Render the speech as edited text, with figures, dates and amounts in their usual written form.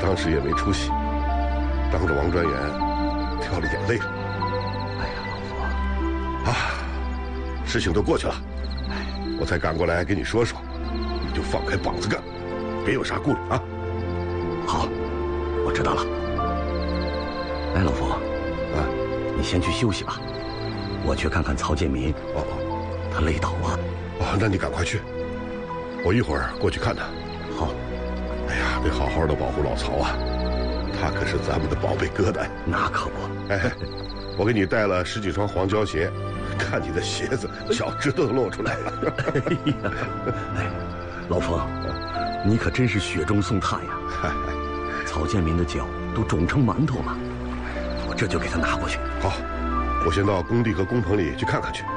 当时也没出息，当着王专员掉了眼泪了。 哎呀，老夫啊，事情都过去了，我才赶过来跟你说说，你就放开膀子干，别有啥顾虑啊。 好，我知道了。哎，老夫，你先去休息吧，我去看看曹建民。他累倒了。 那你赶快去，我一会儿过去看他。 好。 哎呀，得好好的保护老曹啊，他可是咱们的宝贝疙瘩。 那可不。 我给你带了10几双黄胶鞋，看你的鞋子脚趾头都露出来了。 老冯，你可真是雪中送炭呀！曹建民的脚都肿成馒头了，我这就给他拿过去。 好，我先到工地和工棚里去看看去。